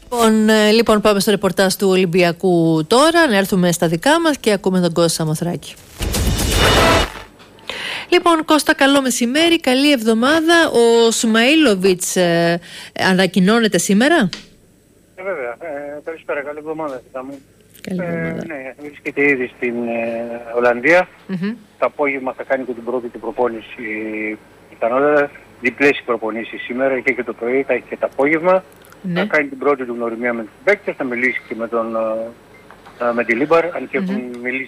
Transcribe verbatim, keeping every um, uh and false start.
Λοιπόν, ε, λοιπόν, πάμε στο ρεπορτάζ του Ολυμπιακού τώρα, να έρθουμε στα δικά μας και ακούμε τον Κώστα Σαμοθράκη. Λοιπόν, Κώστα, καλό μεσημέρι, καλή εβδομάδα. Ο Σμαήλοβιτς ε, ανακοινώνεται σήμερα. Ε, βέβαια. Ε, καλησπέρα, καλή εβδομάδα. Καλή εβδομάδα. Ε, ναι, βρίσκεται ήδη στην ε, Ολλανδία. Mm-hmm. Το απόγευμα θα κάνει και την πρώτη του προπόνηση πιθανότατα. Διπλές οι προπονήσεις σήμερα και, και το πρωί, θα έχει και το απόγευμα. Ναι. Θα κάνει την πρώτη του γνωριμία με τους παίκτες, θα μιλήσει και με, τον, με τη Λίμπαρ, αν και mm-hmm. έχουν μιλήσει